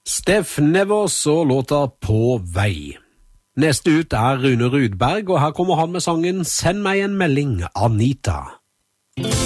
Steff Nevers og låta På vei. Neste ut er Rune Rudberg, og her kommer han med sangen Send meg en melding, Anita.